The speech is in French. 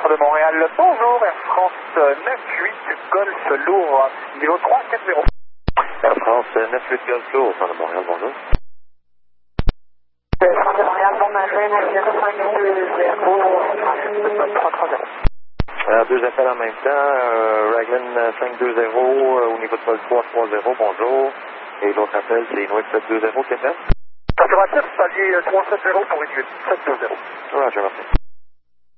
de Montréal, bonjour, Air France 98 Golf Lourd, niveau 340. Air France 98 Golf Lourd, centre de Montréal, bonjour. Centre de Montréal, bon matin, 330. Deux appels en même temps, Raglan 520 au niveau de vol 330, bonjour. Et l'autre appel, c'est Inuit 720, Québec. Conservatif, palier 370 pour Inuit 720. Roger, merci.